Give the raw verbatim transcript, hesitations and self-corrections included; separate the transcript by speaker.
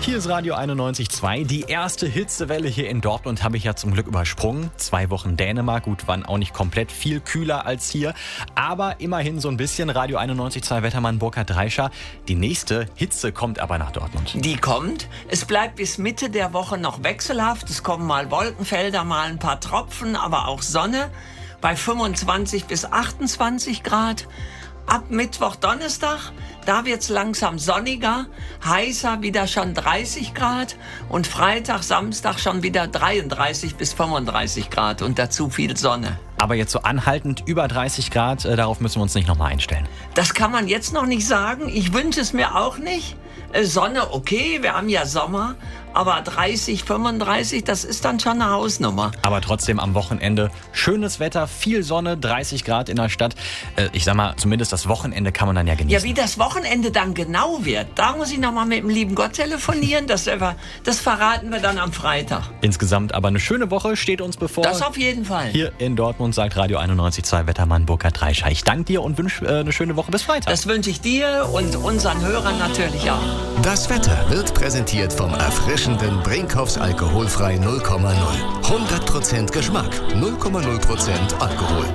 Speaker 1: Hier ist Radio einundneunzig Komma zwei. Die erste Hitzewelle hier in Dortmund habe ich ja zum Glück übersprungen. Zwei Wochen Dänemark, gut, waren auch nicht komplett viel kühler als hier. Aber immerhin so ein bisschen. Radio einundneunzig Komma zwei Wettermann Burkhard Reischer. Die nächste Hitze kommt aber nach Dortmund.
Speaker 2: Die kommt. Es bleibt bis Mitte der Woche noch wechselhaft. Es kommen mal Wolkenfelder, mal ein paar Tropfen, aber auch Sonne bei fünfundzwanzig bis achtundzwanzig Grad. Ab Mittwoch, Donnerstag, da wird's langsam sonniger, heißer, wieder schon dreißig Grad und Freitag, Samstag schon wieder dreiunddreißig bis fünfunddreißig Grad und dazu viel Sonne.
Speaker 1: Aber jetzt so anhaltend über dreißig Grad, äh, darauf müssen wir uns nicht nochmal einstellen.
Speaker 2: Das kann man jetzt noch nicht sagen. Ich wünsche es mir auch nicht. Äh, Sonne, okay, wir haben ja Sommer, aber dreißig, fünfunddreißig, das ist dann schon eine Hausnummer.
Speaker 1: Aber trotzdem am Wochenende schönes Wetter, viel Sonne, dreißig Grad in der Stadt. Äh, ich sag mal, zumindest das Wochenende kann man dann ja genießen.
Speaker 2: Ja, wie das Wochenende dann genau wird, da muss ich nochmal mit dem lieben Gott telefonieren. Das, das verraten wir dann am Freitag.
Speaker 1: Insgesamt aber eine schöne Woche steht uns bevor.
Speaker 2: Das auf jeden Fall.
Speaker 1: Hier in Dortmund, sagt Radio einundneunzig Komma zwei Wettermann Burkhard Reischer. Ich danke dir und wünsche äh, eine schöne Woche bis Freitag.
Speaker 2: Das wünsche ich dir und unseren Hörern natürlich auch.
Speaker 3: Das Wetter wird präsentiert vom erfrischenden Brinkhoffs alkoholfrei null Komma null. hundert Prozent Geschmack, null Komma null Prozent Alkohol.